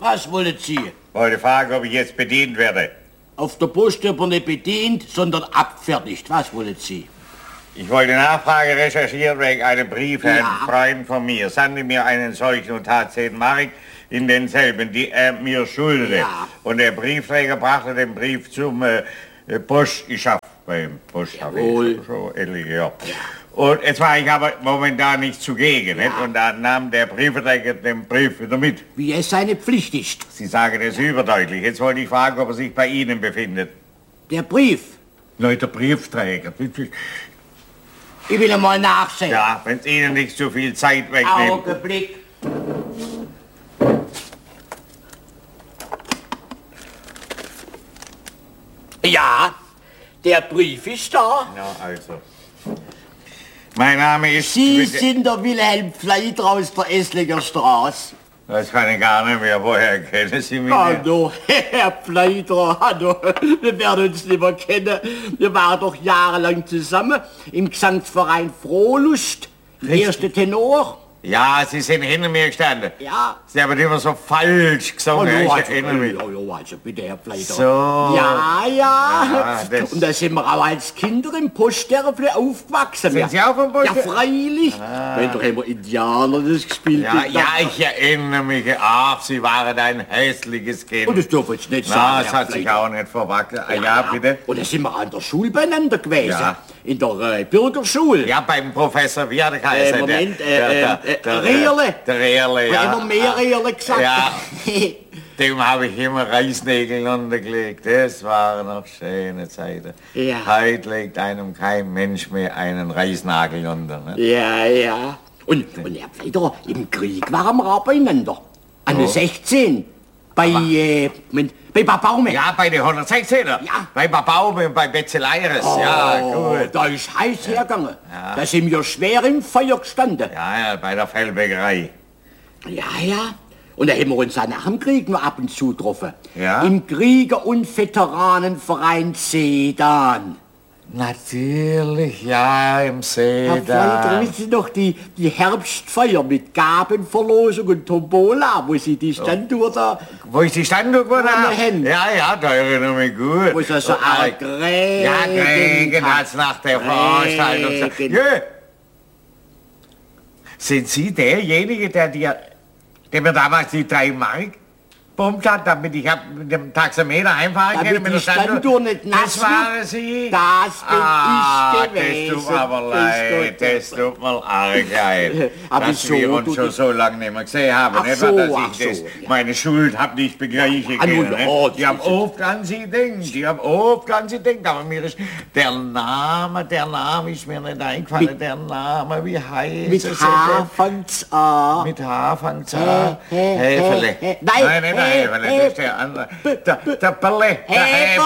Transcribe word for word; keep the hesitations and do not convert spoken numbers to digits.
Was wollen Sie? Wollte fragen, ob ich jetzt bedient werde. Auf der Post wird man nicht bedient, sondern abfertigt. Was wollen Sie? Ich wollte Nachfrage recherchieren wegen einem Brief, Ja. Herrn Freund von mir. Sandte mir einen solchen und tat zehn Mark in denselben, die er mir schuldete. Ja. Und der Briefträger brachte den Brief zum äh, Post. Ich schaff beim Post, habe Jawohl. ich schon etliche Jahre. Und jetzt war ich aber momentan nicht zugegen. Nicht? Und da nahm der Briefträger den Brief wieder mit. Wie es seine Pflicht ist. Sie sagen das überdeutlich. Jetzt wollte ich fragen, ob er sich bei Ihnen befindet. Der Brief. Nein, der Briefträger. Ich will einmal nachsehen. Ja, wenn es Ihnen nicht zu viel Zeit wegnimmt. Augenblick. Ja, der Brief ist da. Ja, also. Mein Name ist... Sie sind der Wilhelm Pfleider aus der Esslinger Straße. Das kann ich gar nicht mehr. Woher kennen Sie mich? denn? Hallo, Herr Pfleider, hallo. Wir werden uns nicht mehr kennen. Wir waren doch jahrelang zusammen im Gesangsverein Frohlust. Der erste Tenor. Ja, Sie sind hinter mir gestanden. Ja. Sie haben immer so falsch gesungen. Hallo, ich also, erinnere mich. ja, ja, also bitte, Herr Pfleider. So. Ja, ja. Ja, das- Und da sind wir auch als Kinder im Poststernfle aufgewachsen. Sind Sie auch vom Ja, Post? freilich. Wenn doch immer Indianer das gespielt Ja, haben. ja, ich erinnere mich. Ach, Sie waren ein hässliches Kind. Und das dürfen Sie nicht Na, sagen, das Herr hat sich Pfleider. auch nicht verwachsen. Ah, ja, bitte. Und da sind wir an der Schule beieinander gewesen. Ja. In der äh, Bürgerschule. Ja, beim Professor, wie hat er Äh, geheißen? Moment, Der- äh, der- äh, der- Rehrle. Der Rehrle, Ja. ja. Immer mehr Rehrle gesagt. Ja. Dem habe ich immer Reisnägel untergelegt. Das waren noch schöne Zeiten. Ja. Heute legt einem kein Mensch mehr einen Reisnagel unter. Ne? Ja, ja. Und, und Herr Pfleider, im Krieg waren wir auch beieinander. An der sechzehn. Bei, äh, Moment, bei Babaume. Ja, bei den hundertsechzehner. Ja. Bei Babaume und bei Betzeleires. Oh, Ja, gut. da ist heiß hergegangen. Da sind wir schwer im Feuer gestanden. Ja, ja, bei der Fellbäckerei. Ja, ja. Und da haben wir uns auch nach dem Krieg noch ab und zu getroffen. Ja? Im Krieger- und Veteranenverein Sedan. Natürlich, ja, im See Herr Pfleider, wissen Sie noch die, die Herbstfeier mit Gabenverlosung und Tombola, wo Sie die Standuhr da, Wo ich die Standuhr gewonnen Vorne habe? hin. Ja, ja, da erinnere ich mich gut. wo es also Und, äh, auch Grägen Ja, Grägen hat's nach der Veranstaltung gesagt. Grägen. Jö. Sind Sie derjenige, der dir, der mir damals die drei Mark pumpt hat, damit ich hab mit dem Taxameter einfahren Damit kann? mit die der Standuhr nicht nass Das waren Sie? Das bin ah, ich gewesen. Das tut mir aber Das leid, tut- das tut mir arg leid, Aber dass so, wir uns du- schon so lange nicht mehr gesehen haben. Ach nicht so, wahr, dass ach ich das, so, ja. meine Schuld hab nicht begleichen Ah, nun, können. nicht? oh, Die haben das- oft an Sie denkt, die haben oft an Sie denkt, aber mir ist der Name, der Name ist mir nicht eingefallen, Mit- der Name, wie heißt Mit es? H fängt's an. Mit H fängt's an. Hä, hä, Häfele. hä, hä. Nein, Nein, nicht der hä, Häfele, hä. das ist der andere. Der, der Ballett, der Häfer. Häfer.